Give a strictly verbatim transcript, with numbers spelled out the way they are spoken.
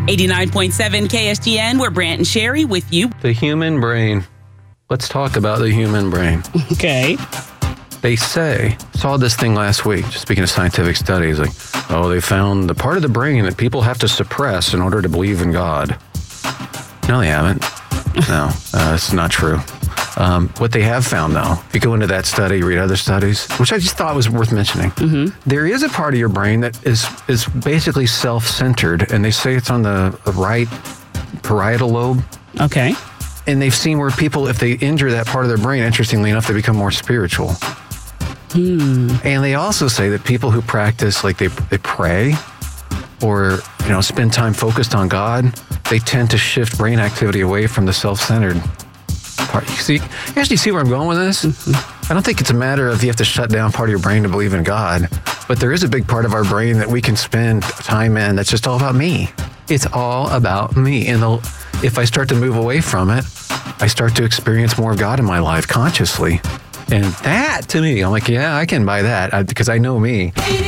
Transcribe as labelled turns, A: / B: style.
A: eighty-nine point seven K S G N, we're Brant and Sherry with you.
B: The human brain. Let's talk about the human brain.
A: Okay.
B: They say, saw this thing last week, just speaking of scientific studies, like, oh, they found the part of the brain that people have to suppress in order to believe in God. No, they haven't. No, uh, it's not true. Um, what they have found, though, if you go into that study, read other studies, which I just thought was worth mentioning, mm-hmm. there is a part of your brain that is is basically self-centered, and they say it's on the right parietal lobe.
A: Okay.
B: And they've seen where people, if they injure that part of their brain, interestingly enough, they become more spiritual.
A: Hmm.
B: And they also say that people who practice, like they they pray or, you know, spend time focused on God, they tend to shift brain activity away from the self-centered part. You see, you actually see where I'm going with this? Mm-hmm. I don't think it's a matter of you have to shut down part of your brain to believe in God, but there is a big part of our brain that we can spend time in that's just all about me. It's all about me. And the, if I start to move away from it, I start to experience more of God in my life consciously. And that, to me, I'm like, yeah, I can buy that because I know me.